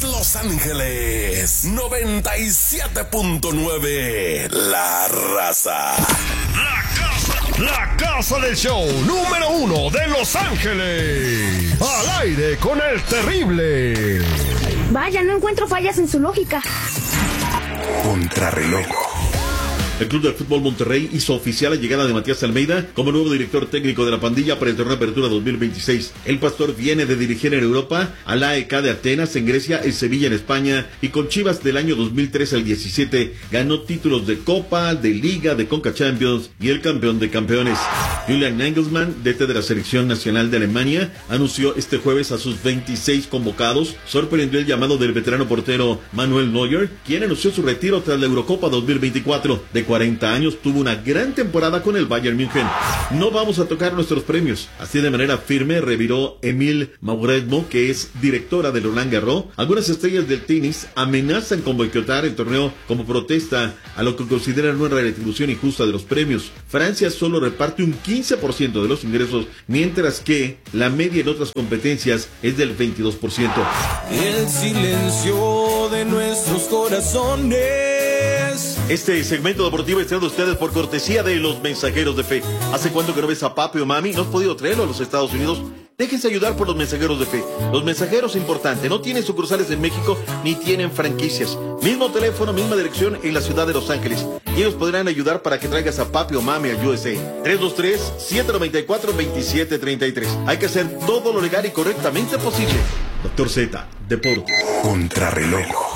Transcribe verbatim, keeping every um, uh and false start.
Los Ángeles, noventa y siete punto nueve, La Raza. La casa, la casa del show número uno de Los Ángeles. Al aire con el terrible. Vaya, no encuentro fallas en su lógica. Contrarreloj. El Club de Fútbol Monterrey hizo oficial la llegada de Matías Almeida como nuevo director técnico de la pandilla para el torneo de Apertura dos mil veintiséis. El Pastor viene de dirigir en Europa al A E K de Atenas, en Grecia, el Sevilla en España, y con Chivas del año dos mil trece al diecisiete ganó títulos de Copa, de Liga, de Conca Champions y el campeón de campeones. Julian Nagelsmann, D T de la Selección Nacional de Alemania, anunció este jueves a sus veintiséis convocados. Sorprendió el llamado del veterano portero Manuel Neuer, quien anunció su retiro tras la Eurocopa dos mil veinticuatro. De cuarenta años, tuvo una gran temporada con el Bayern München. No vamos a tocar nuestros premios. Así de manera firme reviró Emil Mauresmo, que es directora del Roland Garros. Algunas estrellas del tenis amenazan con boicotar el torneo como protesta a lo que consideran una retribución injusta de los premios. Francia solo reparte un quince por ciento de los ingresos, mientras que la media en otras competencias es del veintidós por ciento. El silencio de nuestros corazones. Este segmento deportivo es traído a ustedes por cortesía de los Mensajeros de Fe. ¿Hace cuánto que no ves a papi o mami? ¿No has podido traerlo a los Estados Unidos? Déjense ayudar por los Mensajeros de Fe. Los Mensajeros, importante, no tienen sucursales en México ni tienen franquicias. Mismo teléfono, misma dirección en la ciudad de Los Ángeles. Y ellos podrán ayudar para que traigas a papi o mami a U S A. tres dos tres, siete nueve cuatro, dos siete tres tres. Hay que hacer todo lo legal y correctamente posible. Doctor Z, Deportes. Contrarreloj.